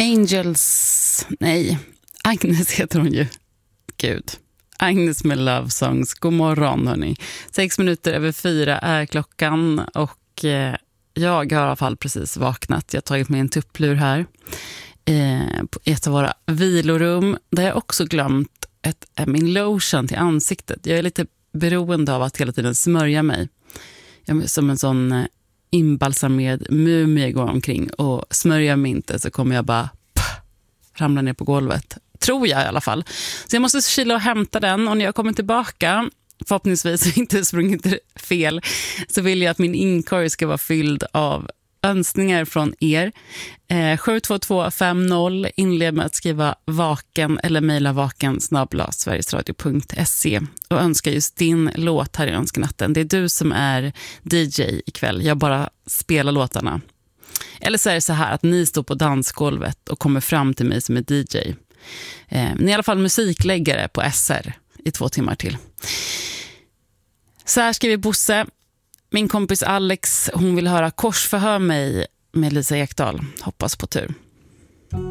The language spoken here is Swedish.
Angels, nej, Agnes heter hon ju. Gud. Agnes med Love Songs. God morgon hörni. 6:04 är klockan och jag har i alla fall precis vaknat. Jag har tagit med en tupplur här på ett av våra vilorum där jag också glömt min lotion till ansiktet. Jag är lite beroende av att hela tiden smörja mig. Jag är som en sån inbalsamerad mumie går omkring och smörjer mig inte så kommer jag bara ramla ner på golvet. Tror jag i alla fall. Så jag måste kila och hämta den och när jag kommer tillbaka, förhoppningsvis inte sprungit fel, så vill jag att min inkorg ska vara fylld av önskningar från er. 72250 inled med att skriva vaken eller mejla vaken@sverigesradio.se och önska just din låt här i önskenatten. Det är du som är DJ ikväll. Jag bara spelar låtarna. Eller så är det så här att ni står på dansgolvet och kommer fram till mig som är DJ. Ni är i alla fall musikläggare på SR i 2 timmar till. Så här skriver Bosse. Min kompis Alex, hon vill höra Korsförhör mig med Lisa Ekdahl. Hoppas på tur.